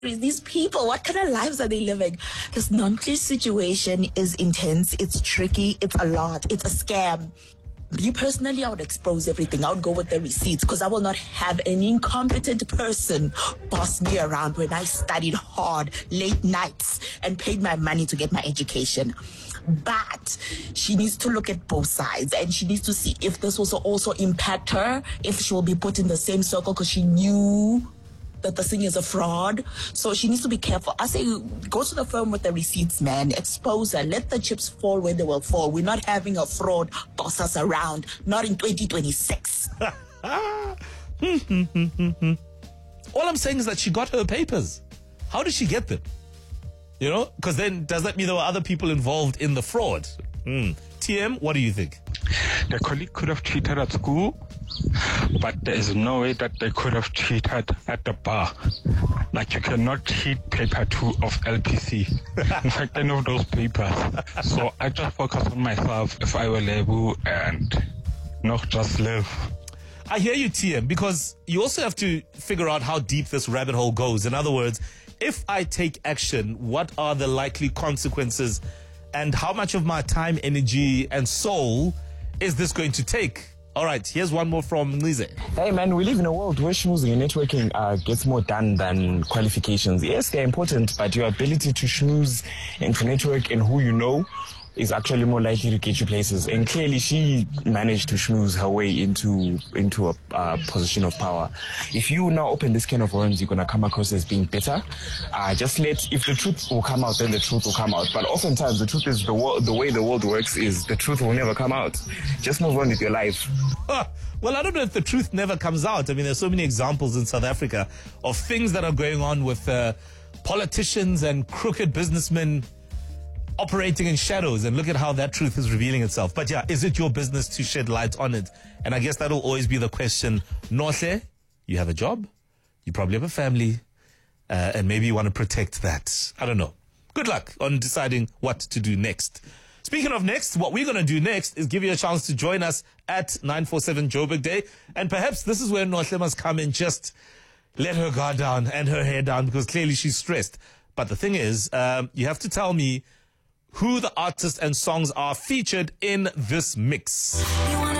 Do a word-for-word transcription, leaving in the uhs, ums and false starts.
These people, what kind of lives are they living? This non-clear situation is intense. It's tricky. It's a lot. It's a scam. Me personally, I would expose everything. I would go with the receipts because I will not have an incompetent person boss me around when I studied hard, late nights, and paid my money to get my education. But she needs to look at both sides, and she needs to see if this will also impact her, if she will be put in the same circle because she knew that the thing is a fraud. So she needs to be careful. I say go to the firm with the receipts, man. Expose her. Let the chips fall where they will fall. We're not having a fraud boss us around. Not in twenty twenty-six. All I'm saying is that she got her papers. How did she get them? You know? Because then does that mean there were other people involved in the fraud? Mm. T M, what do you think? The colleague could have cheated at school, but there is no way that they could have cheated at the bar. Like, you cannot cheat paper two of L P C. In fact, I know those papers. So I just focus on myself if I were able and not just live. I hear you, T M, because you also have to figure out how deep this rabbit hole goes. In other words, if I take action, what are the likely consequences, and how much of my time, energy, and soul is this going to take? All right, here's one more from Lize. Hey man, we live in a world where schmoozing and networking uh, gets more done than qualifications. Yes, they're important, but your ability to schmooze and to network and who you know is actually more likely to get you places. And clearly she managed to schmooze her way into into a uh, position of power. If you now open this can of worms, you're going to come across as being better. Uh, just let, if the truth will come out, then the truth will come out. But oftentimes the truth is the, wo- the way the world works is the truth will never come out. Just move on with your life. Huh. Well, I don't know if the truth never comes out. I mean, there's so many examples in South Africa of things that are going on with uh, politicians and crooked businessmen operating in shadows, and look at how that truth is revealing itself. But yeah, is it your business to shed light on it? And I guess that'll always be the question. Nohle, you have a job, you probably have a family, uh, and maybe you want to protect that. I don't know. Good luck on deciding what to do next. Speaking of next, what we're going to do next is give you a chance to join us at nine four seven Joburg Day. And perhaps this is where Nohle must come and just let her guard down and her hair down, because clearly she's stressed. But the thing is, um, you have to tell me who the artists and songs are featured in this mix.